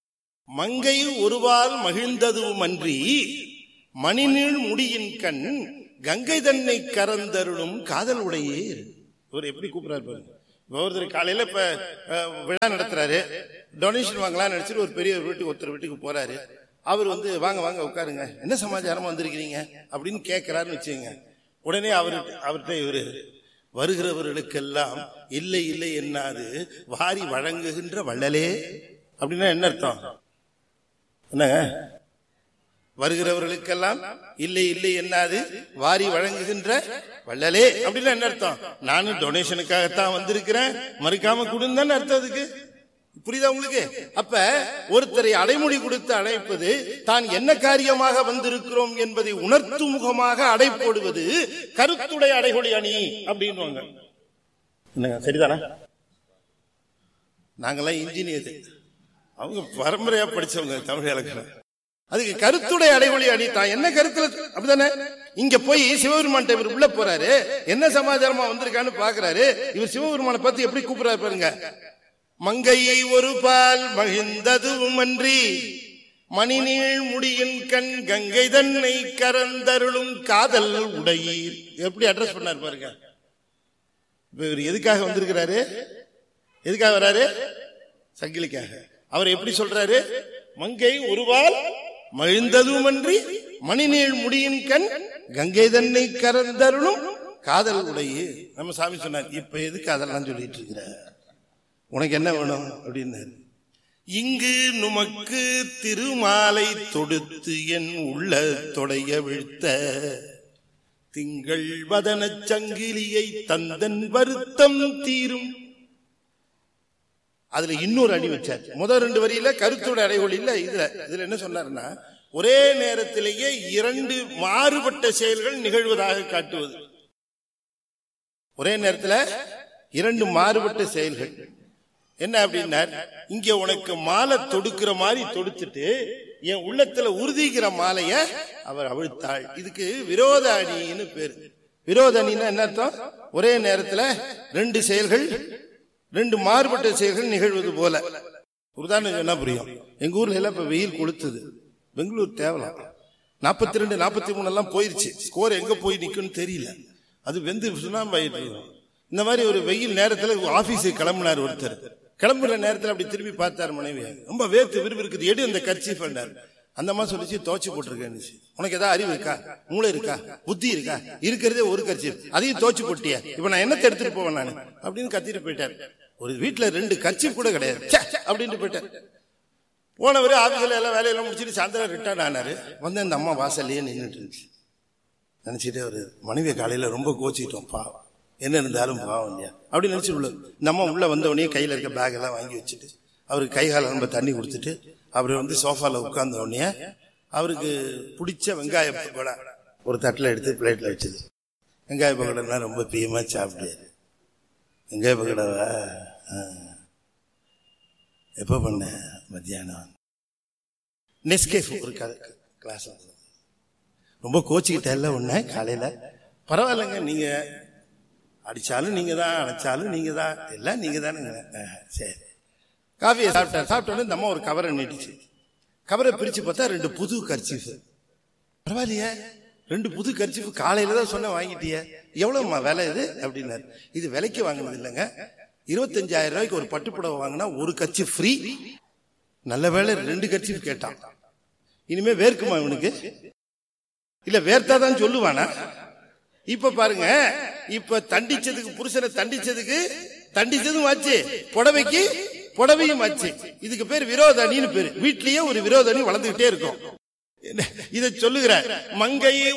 மங்கை ஒருவால் மகிழ்ந்ததும் அன்றி மணிநீள் முடியின் கண் கங்கை தன்னை கரந்தருளும் காதல் உடையே. இவர் எப்படி கூப்பிடுறாரு பாருங்க. ஒருத்தர் காலையில இப்ப விழா நடத்துறாரு, டொனேஷன் வாங்கலாம் நினைச்சிட்டு ஒரு பெரிய வீட்டுக்கு ஒருத்தர் வீட்டுக்கு போறாரு. அவர் வந்து வாங்க வாங்க உட்காருங்க, என்ன சமாச்சாரமா வந்திருக்கிறீங்க அப்படின்னு கேட்கிறாருன்னு வச்சுங்க. உடனே அவர்கிட்ட இவரு வருகிறவர்களுக்கெல்லாம் இல்லை இல்லை என்னாது வாரி வழங்குகின்ற வள்ளலே அப்படின்னா என்ன அர்த்தம்? என்னங்க, வருகிறவர்களுக்கெல்லாம் இல்லை இல்லை என்னாது வாரி வழங்குகின்ற வள்ளலே அப்படின்னா என்ன அர்த்தம்? நானும் டொனேஷனுக்காகத்தான் வந்திருக்கிறேன், மறுக்காம கொடுன்னு அர்த்தம். அதுக்கு புரியுதா உங்களுக்கு? அப்ப ஒருத்தரை அடைமொழி கொடுத்து அழைப்பது, தான் என்ன காரியமாக வந்திருக்கிறோம் என்பதை உணர்த்தும் முகமாக அடை போடுவது கருத்துடைய அடைமொழி அணி அப்படின்னு. சரிதானா? நாங்கெல்லாம் இன்ஜினியர், அவங்க பரம்பரையா படிச்சவங்க தமிழ் இலக்கணம். அதுக்கு கருத்துடைய அடைமொழி அணி தான் என்ன கருத்துல அப்படிதானே. இங்க போய் சிவபெருமான் இவர் உள்ள போறாரு, என்ன சமாச்சாரமா வந்திருக்கான்னு பாக்குறாரு. இவர் சிவபெருமானை பார்த்து எப்படி கூப்பிடுறாரு பாருங்க. மங்கையை ஒரு பால் மகிழ்ந்ததும் அன்றி மணிநீள் முடியின் கண் கங்கை தன்னை கரந்தருளும் காதல் உடையீர். எப்படி அட்ரஸ் பண்ணார் பாருங்க. இவர் எதுக்காக வந்திருக்கிறாரு? எதுக்காக வராரு? சங்கிலிக்காக. அவர் எப்படி சொல்றாரு? மங்கை ஒருவால் மகிழ்ந்ததும் அன்றி மணிநீள் முடியின் கண் கங்கை தன்னை கரந்தருளும் காதல் உடையே. நம்ம சாமி சொன்னார், இப்ப எதுக்கு அதெல்லாம் சொல்லிட்டு இருக்கிற, உனக்கு என்ன வேணும் அப்படின்னு. இங்கு நுமக்கு திருமாலை தொடுத்து என் உள்ள தொடைய வீழ்த்த திங்கள் வதன சங்கிலியை தந்தன் வருத்தம் தீரும். அதுல இன்னொரு அடி வச்சார். முதல் 2 வரியில கருத்தோட அடைகொள் இல்ல. இதுல என்ன சொன்னார்னா, ஒரே நேரத்திலேயே 2 மாறுபட்ட செயல்கள் நிகழ்வதாக காட்டுவது. ஒரே நேரத்தில் 2 மாறுபட்ட செயல்கள் என்ன அப்படின்னா, இங்க உனக்கு மாலை தொடுக்கிற மாதிரி தொடுத்துட்டு என் உள்ளத்துல உறுதிக்கிற மாலைய அவர் அவிழ்த்தாள். இதுக்கு விரோத அணின்னு பேரு. விரோத அணின்னா என்ன அர்த்தம்? ஒரே நேரத்தில் 2 செயல்கள், 2 மாறுபட்ட செயல்கள் நிகழ்வது போல. உதாரணம் என்ன புரியும்? எங்க ஊர்ல எல்லாம் இப்ப வெயில் கொளுத்துது. பெங்களூர் தேவலாம் 42, 43 எல்லாம் போயிருச்சு. ஸ்கோர் எங்க போய் நிக்குன்னு தெரியல. அது வெந்து சுனாமி ஆயிட்டு இருக்கும். இந்த மாதிரி ஒரு வெயில் நேரத்துல ஆபீஸுக்கு கிளம்பினார் ஒருத்தர். கிளம்புற நேரத்தில் அப்படி திரும்பி பார்த்தார் மனைவி, ரொம்ப வேர்த்து விரும்புறது, எடு இந்த கர்ச்சீஃப் பண்ணார். அந்த மாதிரி சொல்லிச்சு, துவச்சு போட்டிருக்கேன். உனக்கு ஏதாவது அறிவு இருக்கா, மூளை இருக்கா, புத்தி இருக்கா? இருக்கிறதே ஒரு கர்ச்சீஃப், அதையும் துவச்சு போட்டிய, இப்ப நான் என்னத்தை எடுத்துட்டு போவேன் நான் அப்படின்னு கத்திட்டு போயிட்டார். ஒரு வீட்டுல 2 கர்ச்சீஃப் கூட கிடையாது அப்படின்ட்டு போயிட்டார். போனவரு ஆபீஸ்ல எல்லாம் வேலையெல்லாம் முடிச்சுட்டு சாயந்தரம் ரிட்டர்ன் ஆனாரு. வந்து அந்த அம்மா வாசல்லையே நின்றுட்டு இருந்துச்சு. நினைச்சிட்டே ஒரு மனைவியை காலையில ரொம்ப கோச்சிட்டோம், பாவம், என்ன இருந்தாலும் பாவம் இல்லையா அப்படின்னு நினைச்சு உள்ள இந்த அம்மா உள்ள வந்தவனே கையில இருக்க பேக் எல்லாம் வாங்கி வச்சுட்டு அவருக்கு கைகால ரொம்ப தண்ணி கொடுத்துட்டு அவரு வந்து சோஃபால உட்கார்ந்த உடனே அவருக்கு பிடிச்ச வெங்காய பக்கோடா ஒரு தட்டில் எடுத்து பிளேட்ல வச்சது. வெங்காய பக்கோடா ரொம்ப பிரியமா சாப்பிட்டாரு. வெங்காய பக்கோடாவா எப்ப பண்ண? மத்தியானம். நெஸ்கேஃப் ஒரு கிளாஸ் ரொம்ப கோச்சிக்கிட்ட ஒண்ணு காலையில. பரவாயில்லைங்க, நீங்க அடிச்சாலும் நீங்க தான், அணைச்சாலும் நீங்க தான், எல்லாம் நீங்க தானுங்க. சரி, காஃபியை சாப்பிட்டோன்னு இந்த அம்மா ஒரு கவரை நீட்டுச்சு. கவரை பிரிச்சு பார்த்தா 2 புது கர்ச்சீஃப். பரவாயில்லையே, 2 புது கர்ச்சீஃப் காலையில தான் சொன்ன வாங்கிட்டிய, எவ்வளவுமா விலை இது அப்படின்னாரு. இது விலைக்கு வாங்கினது இல்லைங்க, 25,000 ரூபாய்க்கு ஒரு பட்டுப்புடவை வாங்கினா ஒரு கர்ச்சீஃப் ஃப்ரீ. நல்ல வேலை 2 கர்ச்சீஃப் கேட்டான். இனிமே வேர்க்குமா இவனுக்கு? இல்ல வேர்த்தாதான் சொல்லுவானா? இப்ப பாருங்க, இப்ப தண்டிச்சதுக்கு, புருஷனை தண்டிச்சதும் ஆச்சு, புடவைக்கு புடவையும் ஆச்சு. இதுக்கு பேர் விரோத அணின்னு பேரு. வீட்லயே ஒரு விரோத அணி வளர்ந்துகிட்டே இருக்கும். இதை சொல்லுகிற மங்கையை